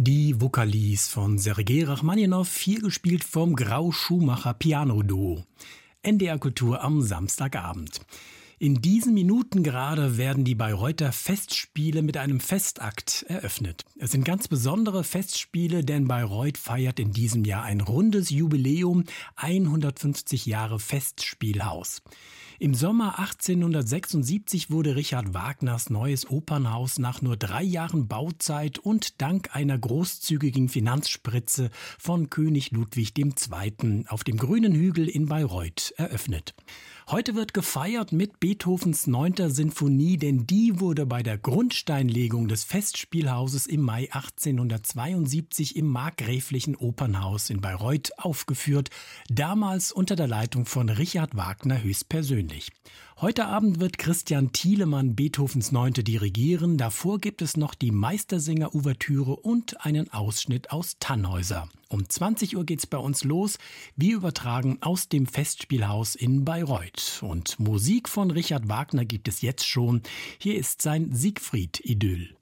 Die Vokalise von Sergei Rachmaninow, hier gespielt vom Grau-Schumacher Piano-Duo. NDR Kultur am Samstagabend. In diesen Minuten gerade werden die Bayreuther Festspiele mit einem Festakt eröffnet. Es sind ganz besondere Festspiele, denn Bayreuth feiert in diesem Jahr ein rundes Jubiläum, 150 Jahre Festspielhaus. Im Sommer 1876 wurde Richard Wagners neues Opernhaus nach nur 3 Jahren Bauzeit und dank einer großzügigen Finanzspritze von König Ludwig II. Auf dem grünen Hügel in Bayreuth eröffnet. Heute wird gefeiert mit Beethovens 9. Sinfonie, denn die wurde bei der Grundsteinlegung des Festspielhauses im Mai 1872 im Markgräflichen Opernhaus in Bayreuth aufgeführt, damals unter der Leitung von Richard Wagner höchstpersönlich. Heute Abend wird Christian Thielemann Beethovens 9. dirigieren, davor gibt es noch die Meistersinger-Ouvertüre und einen Ausschnitt aus Tannhäuser. Um 20 Uhr geht's bei uns los, wir übertragen aus dem Festspielhaus in Bayreuth. Und Musik von Richard Wagner gibt es jetzt schon. Hier ist sein Siegfried-Idyll.